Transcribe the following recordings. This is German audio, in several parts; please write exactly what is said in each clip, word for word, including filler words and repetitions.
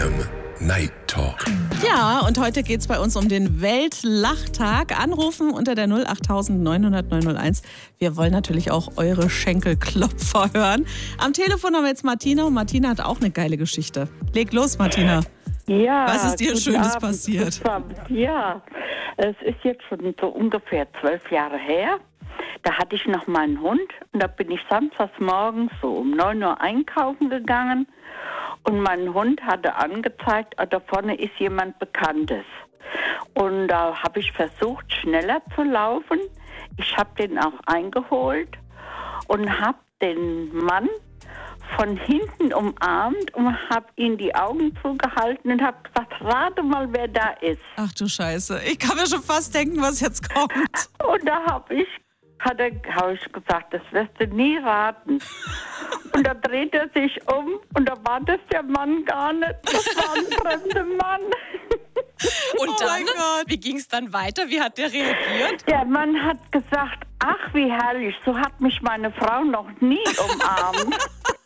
M Night Talk. Ja, und heute geht es bei uns um den Weltlachtag. Anrufen unter der null acht neun null null neun null eins. Wir wollen natürlich auch eure Schenkelklopfer hören. Am Telefon haben wir jetzt Martina und Martina hat auch eine geile Geschichte. Leg los, Martina. Ja, was ist dir guten Schönes Abend passiert? zusammen. Ja, es ist jetzt schon so ungefähr zwölf Jahre her. Da hatte ich noch meinen Hund und da bin ich samstags morgens so um neun Uhr einkaufen gegangen und mein Hund hatte angezeigt, ah, da vorne ist jemand Bekanntes. Und da habe ich versucht, schneller zu laufen. Ich habe den auch eingeholt und habe den Mann von hinten umarmt und habe ihm die Augen zugehalten und habe gesagt, rate mal, wer da ist. Ach du Scheiße, ich kann mir schon fast denken, was jetzt kommt. Und da habe ich, hat er, hab ich gesagt, das wirst du nie raten. Und da dreht er sich um und da war das der Mann gar nicht. Das war ein fremder Mann. Und Oh dann, mein Gott. wie ging es dann weiter? Wie hat der reagiert? Der Mann hat gesagt, ach wie herrlich, so hat mich meine Frau noch nie umarmt.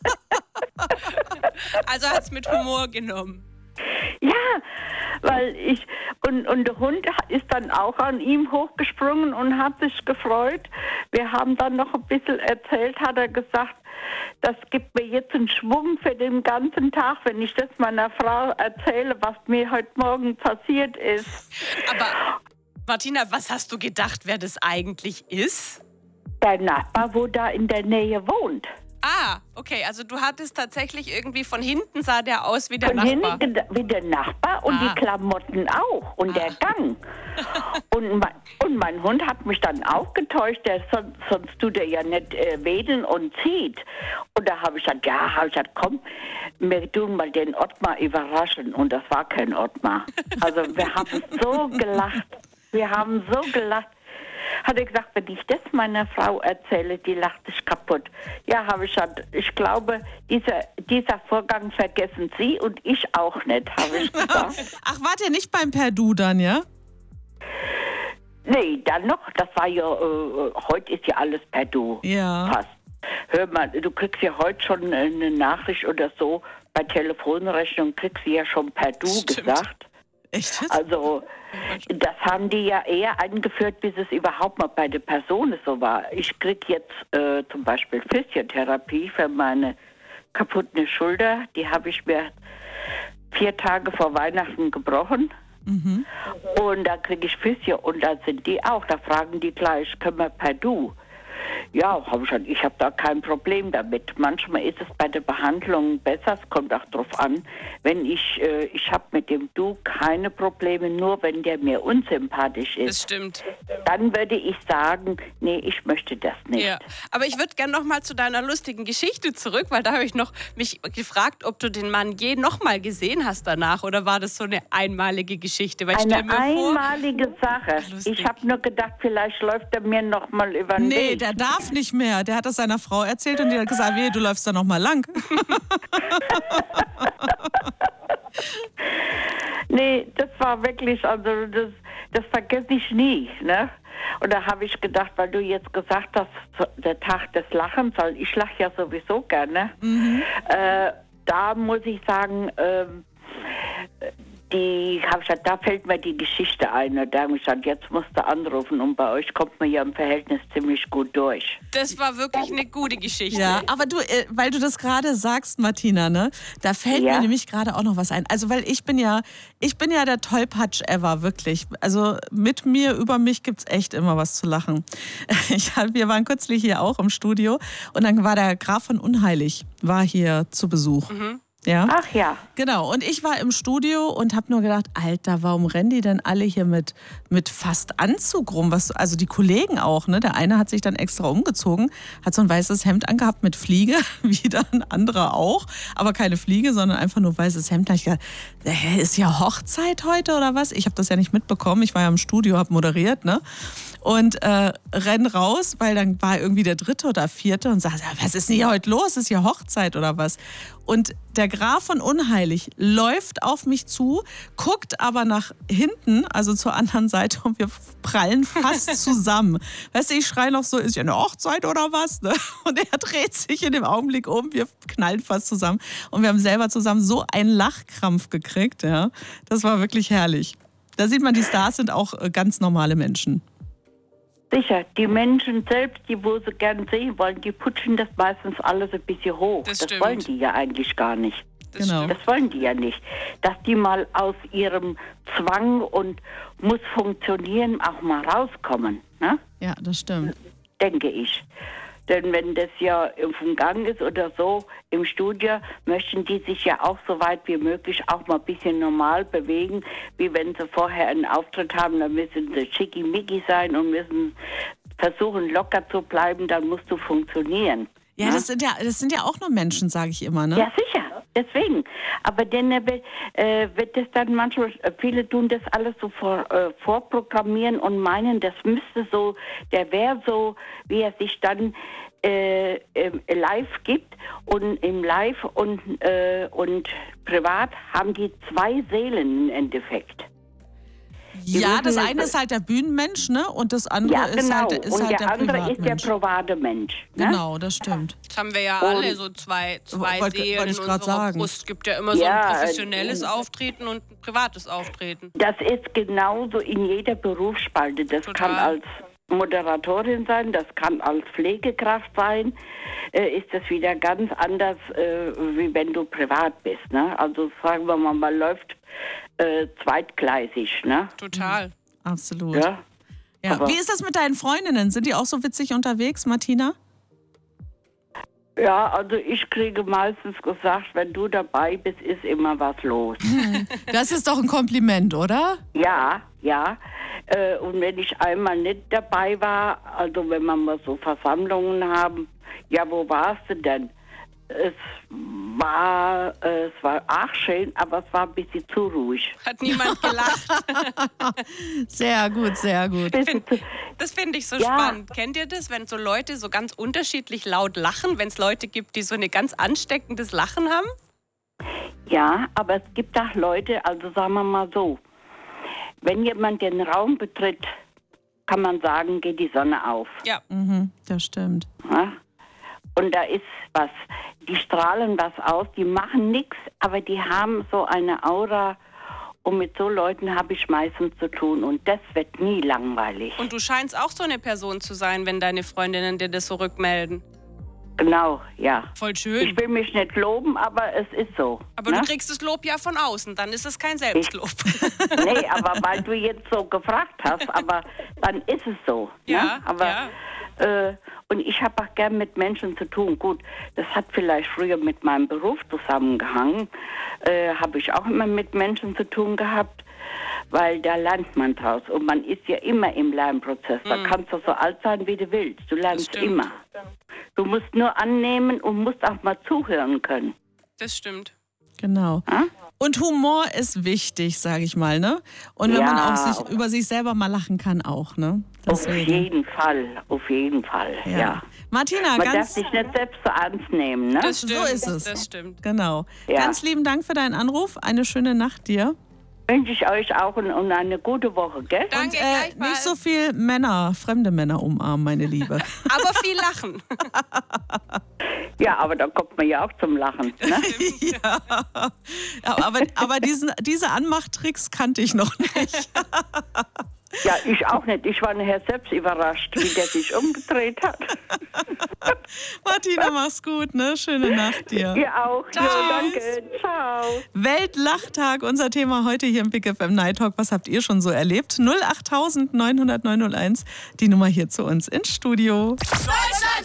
Also hat es mit Humor genommen. Ja, weil ich, und, und der Hund ist dann auch an ihm hochgesprungen und hat sich gefreut. Wir haben dann noch ein bisschen erzählt, hat er gesagt, das gibt mir jetzt einen Schwung für den ganzen Tag, wenn ich das meiner Frau erzähle, was mir heute Morgen passiert ist. Aber Martina, was hast du gedacht, wer das eigentlich ist? Der Nachbar, wo da in der Nähe wohnt. Ah, okay, also du hattest tatsächlich irgendwie von hinten sah der aus wie der Von Nachbar. hinten wie der Nachbar und Ah. die Klamotten auch und der Ah. Gang. Und mein, und mein Hund hat mich dann auch getäuscht, der, sonst, sonst tut er ja nicht äh, wedeln und zieht. Und da habe ich gesagt, ja, habe ich gesagt, komm, wir tun mal den Ottmar überraschen. Und das war kein Ottmar. Also wir haben so gelacht, wir haben so gelacht. Hat er gesagt, wenn ich das meiner Frau erzähle, die lacht sich kaputt. Ja, habe ich gesagt, ich glaube, dieser, dieser Vorgang vergessen Sie und ich auch nicht, habe ich gesagt. Ach, wart ihr nicht beim Perdu dann, ja? Nee, dann noch, das war ja, äh, heute ist ja alles per Du. Ja. Fast. Hör mal, du kriegst ja heute schon eine Nachricht oder so, bei Telefonrechnung kriegst du ja schon per Du Stimmt. gesagt. Echt jetzt? Also, das haben die ja eher eingeführt, bis es überhaupt mal bei der Person so war. Ich krieg jetzt äh, zum Beispiel Physiotherapie für meine kaputte Schulter. Die habe ich mir vier Tage vor Weihnachten gebrochen. Mhm. Und da kriege ich Physio und da sind die auch. Da fragen die gleich, können wir per Du? Ja, hab ich schon. Ich habe da kein Problem damit. Manchmal ist es bei der Behandlung besser, es kommt auch drauf an. Wenn ich, äh, ich habe mit dem Du keine Probleme, nur wenn der mir unsympathisch ist. Das stimmt. Dann würde ich sagen, nee, ich möchte das nicht. Ja, aber ich würde gerne noch mal zu deiner lustigen Geschichte zurück, weil da habe ich noch mich gefragt, ob du den Mann je noch mal gesehen hast danach oder war das so eine einmalige Geschichte? Weil ich stell Eine mir vor, einmalige Sache. Lustig. Ich habe nur gedacht, vielleicht läuft er mir noch mal über den Nee, Weg. der darf nicht mehr. Der hat das seiner Frau erzählt und die hat gesagt, wehe, du läufst da noch mal lang. Nee, das war wirklich, also das, das vergesse ich nie, ne? Und da habe ich gedacht, weil du jetzt gesagt hast, der Tag des Lachens, weil ich lache ja sowieso gerne, Mhm. äh, da muss ich sagen, ähm, die, hab ich gesagt, da fällt mir die Geschichte ein. Und da habe ich gesagt, jetzt musst du anrufen und bei euch kommt man ja im Verhältnis ziemlich gut durch. das war wirklich eine gute Geschichte. Ja, aber du, äh, weil du das gerade sagst, Martina, ne, da fällt Ja. mir nämlich gerade auch noch was ein. Also, weil ich bin ja, ich bin ja der Tollpatsch ever, wirklich. Also mit mir, über mich gibt's echt immer was zu lachen. Ich, hab- wir waren kürzlich hier auch im Studio und dann war der Graf von Unheilig, war hier zu Besuch. Ja. Ach ja. Genau, und ich war im Studio und habe nur gedacht, Alter, warum rennen die denn alle hier mit, mit fast Anzug rum? Was, also die Kollegen auch, ne? Der eine hat sich dann extra umgezogen, hat so ein weißes Hemd angehabt mit Fliege, wieder ein anderer auch, aber keine Fliege, sondern einfach nur weißes Hemd. Da hab ich gedacht, hä, ist ja Hochzeit heute oder was? Ich habe das ja nicht mitbekommen, ich war ja im Studio, habe moderiert, ne? Und äh, renn raus, weil dann war irgendwie der dritte oder vierte und sagt, was ist denn hier heute los? Ist hier Hochzeit oder was? Und der Graf von Unheilig läuft auf mich zu, guckt aber nach hinten, also zur anderen Seite, und wir prallen fast zusammen. Weißt du, ich schreie noch so, ist ja eine Hochzeit oder was? Ne? Und er dreht sich in dem Augenblick um, wir knallen fast zusammen. Und wir haben selber zusammen so einen Lachkrampf gekriegt. Ja? Das war wirklich herrlich. Da sieht man, die Stars sind auch ganz normale Menschen. Sicher, die Menschen selbst, die wo sie gern sehen wollen, die putschen das meistens alles ein bisschen hoch. Das Das, stimmt. wollen die ja eigentlich gar nicht. Das Genau. stimmt. Das wollen die ja nicht. Dass die mal aus ihrem Zwang und muss funktionieren auch mal rauskommen, ne? Ja, das stimmt. Denke ich. Denn wenn das ja im Gang ist oder so im Studio, möchten die sich ja auch so weit wie möglich auch mal ein bisschen normal bewegen, wie wenn sie vorher einen Auftritt haben, dann müssen sie schickimicki sein und müssen versuchen locker zu bleiben, dann musst du funktionieren. Ja, das sind ja, das sind ja auch nur Menschen, sage ich immer, ne? Ja, sicher. Deswegen. Aber dann äh, wird das dann manchmal, viele tun das alles so vor, äh, vorprogrammieren und meinen, das müsste so, der wäre so, wie er sich dann äh, äh, live gibt. Und im Live und, äh, und privat haben die zwei Seelen im Endeffekt. Ja, müssen das das- eine ist halt der Bühnenmensch, ne? Und das andere Ja, ist genau. halt, ist und halt der, der andere ist der Privatmensch. private Mensch. Ne? Genau, das stimmt. Das haben wir ja Und- alle, so zwei, zwei Wollte- Seelen wollte in ich grad unserer sagen. Brust. Es gibt ja immer so Ja, ein professionelles äh, Auftreten und ein privates Auftreten. Das ist genauso in jeder Berufsspalte. Das Total. kann als Moderatorin sein, das kann als Pflegekraft sein. Äh, ist das wieder ganz anders, äh, wie wenn du privat bist. Ne? Also sagen wir mal, man läuft äh, zweitgleisig. Ne? Total. Absolut. Ja? Ja. aber- Wie ist das mit deinen Freundinnen? Sind die auch so witzig unterwegs, Martina? ja, also ich kriege meistens gesagt, wenn du dabei bist, ist immer was los. Das ist doch ein Kompliment, oder? Ja, ja. Äh, und wenn ich einmal nicht dabei war, also wenn wir mal so Versammlungen haben, ja, wo warst du denn? Es war, äh, es war auch schön, aber es war ein bisschen zu ruhig. Hat niemand gelacht. Sehr gut, sehr gut. Bisschen zu, Das finde ich so Ja. spannend. Kennt ihr das, wenn so Leute so ganz unterschiedlich laut lachen, wenn es Leute gibt, die so ein ganz ansteckendes Lachen haben? ja, aber es gibt auch Leute, also sagen wir mal so, wenn jemand den Raum betritt, kann man sagen, geht die Sonne auf. Ja, Mhm, das stimmt. Ja? Und da ist was. Die strahlen was aus, die machen nichts, aber die haben so eine Aura. Und mit so Leuten habe ich meistens zu tun. Und das wird nie langweilig. und du scheinst auch so eine Person zu sein, wenn deine Freundinnen dir das so rückmelden. Genau, ja. Voll Ich schön. will mich nicht loben, aber es ist so. Aber ne? du kriegst das Lob ja von außen, dann ist es kein Selbstlob. Nee, aber weil du jetzt so gefragt hast, aber dann ist es so. Ja, ne? Aber, ja. Äh, und ich habe auch gern mit Menschen zu tun. Gut, das hat vielleicht früher mit meinem Beruf zusammengehangen. Äh, habe ich auch immer mit Menschen zu tun gehabt, weil da lernt man draus. Und man ist ja immer im Lernprozess. Da kannst du so alt sein, wie du willst. Du lernst stimmt. immer. Du musst nur annehmen und musst auch mal zuhören können. Das stimmt. Genau. Ja? Und Humor ist wichtig, sage ich mal, ne? Und wenn Ja. man auch sich über sich selber mal lachen kann, auch, ne? Auf jeden Fall, auf jeden Fall, ja. Ja. Martina, Man darf ganz sich nicht selbst so ernst nehmen, ne? Das stimmt. ist es. Das stimmt. genau. Ja. Ganz lieben Dank für deinen Anruf. Eine schöne Nacht dir. Wünsche ich euch auch und, und eine gute Woche, gell? Danke, Äh, gleichfalls. nicht so viel Männer, fremde Männer umarmen, meine Liebe. Aber viel lachen. Ja, aber da kommt man ja auch zum Lachen, ne? ja. Aber, aber diesen, diese Anmachtricks kannte ich noch nicht. Ja, ich auch nicht. Ich war nachher selbst überrascht, wie der sich umgedreht hat. Martina, mach's gut, ne? Schöne Nacht dir. Ihr auch. Ja, Tschüss. danke. Ciao. Weltlachtag, unser Thema heute hier im Big F M Night Talk. Was habt ihr schon so erlebt? null acht neun null null eins, die Nummer hier zu uns ins Studio.